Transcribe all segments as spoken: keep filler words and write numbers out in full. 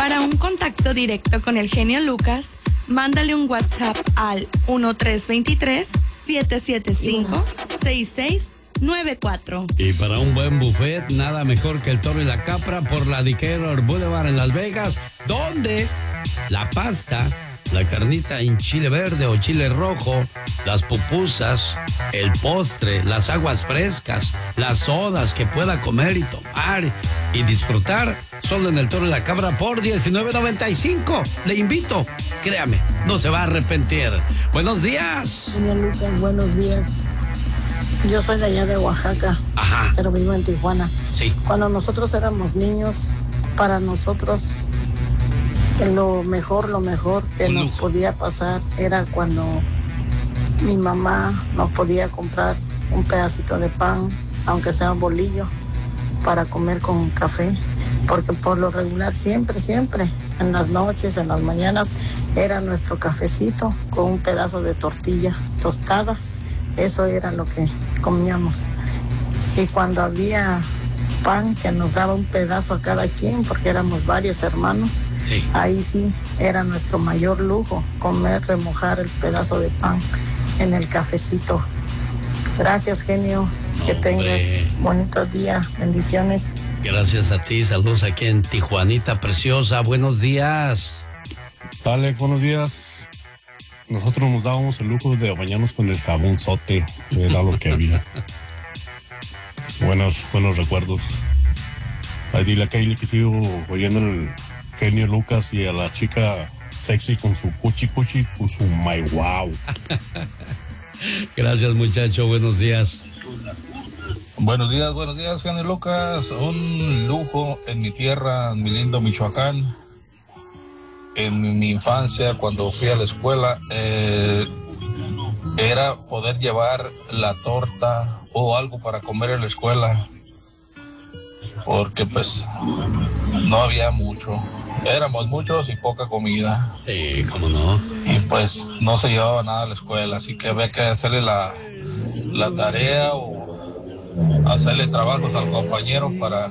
Para un contacto directo con el genio Lucas, mándale un WhatsApp al uno tres dos tres, siete siete cinco, seis seis nueve cuatro. Y para un buen buffet, nada mejor que el Toro y la Capra por la Decatur Boulevard en Las Vegas, donde la pasta, la carnita en chile verde o chile rojo, las pupusas, el postre, las aguas frescas, las sodas que pueda comer y tomar y disfrutar, solo en el Toro y la Cabra por diecinueve noventa y cinco. Le invito, créame, no se va a arrepentir. Buenos días. Señor Lucas, buenos días. Yo soy de allá de Oaxaca, Ajá. pero vivo en Tijuana. Sí. Cuando nosotros éramos niños, para nosotros lo mejor, lo mejor que nos podía pasar era cuando mi mamá nos podía comprar un pedacito de pan, aunque sea un bolillo, para comer con café, porque por lo regular siempre, siempre, en las noches, en las mañanas, era nuestro cafecito con un pedazo de tortilla tostada. Eso era lo que comíamos. Y cuando había pan que nos daba un pedazo a cada quien, porque éramos varios hermanos, sí. Ahí sí era nuestro mayor lujo, comer, remojar el pedazo de pan en el cafecito. Gracias, genio. No, que tengas bonito día. Bendiciones. Gracias a ti. Saludos aquí en Tijuanita preciosa. Buenos días. Dale, buenos días. Nosotros nos dábamos el lujo de bañarnos con el jabonzote, era lo que había. Buenos, buenos recuerdos. Ahí dile a Kaylee que sigo oyendo el genio Lucas y a la chica sexy con su cuchi cuchi, con su my wow. Gracias, muchacho, buenos días. Buenos días, buenos días, genio Lucas. Un lujo en mi tierra, en mi lindo Michoacán. En mi infancia, cuando fui a la escuela, eh, era poder llevar la torta o algo para comer en la escuela, porque pues no había mucho, éramos muchos y poca comida. Sí, cómo no. Y pues no se llevaba nada a la escuela, así que había que hacerle la, la tarea o hacerle trabajos al compañero para...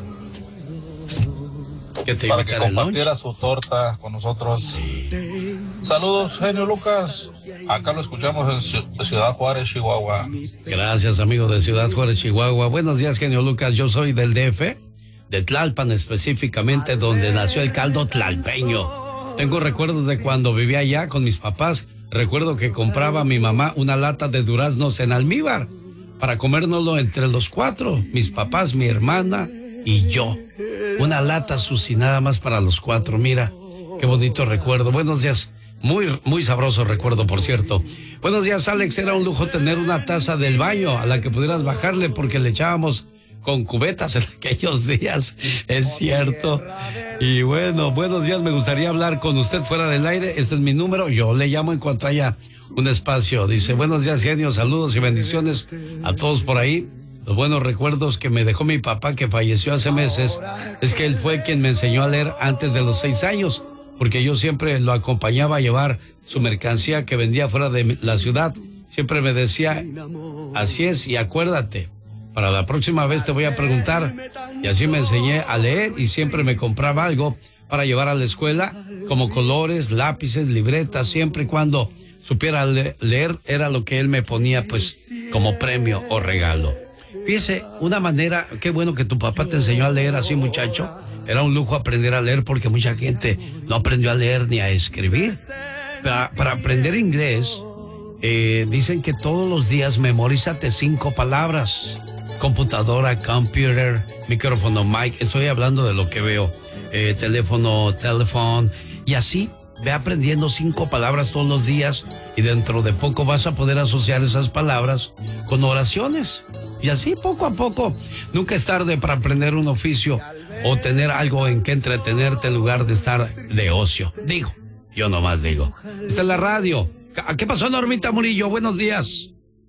Que te para que compartiera su torta con nosotros. Sí. Saludos, genio Lucas. Acá lo escuchamos en Ciudad Juárez, Chihuahua. Gracias, amigo de Ciudad Juárez, Chihuahua. Buenos días, genio Lucas. Yo soy del D F, de Tlalpan específicamente, donde nació el caldo tlalpeño. Tengo recuerdos de cuando vivía allá con mis papás. Recuerdo que compraba a mi mamá una lata de duraznos en almíbar para comérnoslo entre los cuatro, mis papás, mi hermana y yo. Una lata, Susi, nada más para los cuatro. Mira, qué bonito recuerdo. Buenos días. Muy, muy sabroso recuerdo, por cierto. Buenos días, Alex. Era un lujo tener una taza del baño a la que pudieras bajarle porque le echábamos con cubetas en aquellos días. Es cierto. Y bueno, buenos días. Me gustaría hablar con usted fuera del aire. Este es mi número. Yo le llamo en cuanto haya un espacio. Dice, buenos días, genio. Saludos y bendiciones a todos por ahí. Los buenos recuerdos que me dejó mi papá, que falleció hace meses, es que él fue quien me enseñó a leer antes de los seis años, porque yo siempre lo acompañaba a llevar su mercancía que vendía fuera de la ciudad. Siempre me decía, así es, y acuérdate, para la próxima vez te voy a preguntar. Y así me enseñé a leer y siempre me compraba algo para llevar a la escuela, como colores, lápices, libretas, siempre y cuando supiera le- leer, era lo que él me ponía, pues, como premio o regalo. Fíjese, una manera, qué bueno que tu papá te enseñó a leer así, muchacho. Era un lujo aprender a leer porque mucha gente no aprendió a leer ni a escribir. Para, para aprender inglés, eh, dicen que todos los días memorízate cinco palabras. Computadora, computer, micrófono, mic. Estoy hablando de lo que veo. Eh, teléfono, teléfono. Y así, ve aprendiendo cinco palabras todos los días y dentro de poco vas a poder asociar esas palabras con oraciones. Y así poco a poco. Nunca es tarde para aprender un oficio o tener algo en que entretenerte en lugar de estar de ocio. Digo, yo nomás digo. Esta es la radio. ¿Qué pasó, Normita Murillo? Buenos días.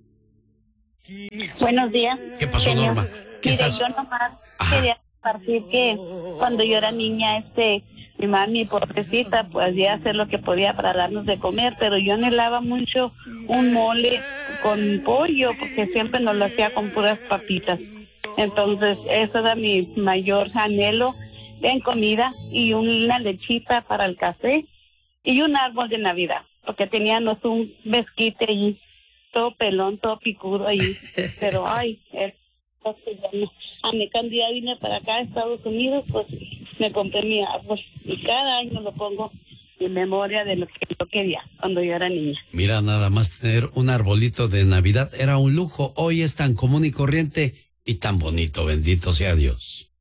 Buenos días. ¿Qué pasó, genio. Norma? ¿Qué Mire, estás? yo nomás Ajá. quería compartir que cuando yo era niña, este, mi mami, pobrecita, pues podía hacer lo que podía para darnos de comer, pero yo anhelaba mucho un mole con pollo, porque siempre nos lo hacía con puras papitas. Entonces, eso era mi mayor anhelo, en comida y una lechita para el café y un árbol de Navidad, porque teníamos un mezquite allí, todo pelón, todo picudo allí, pero ay, es, a mí cuando ya vine para acá a Estados Unidos, pues me compré mi árbol y cada año lo pongo en memoria de lo que yo quería cuando yo era niña. Mira, nada más tener un arbolito de Navidad era un lujo, hoy es tan común y corriente y tan bonito, bendito sea Dios.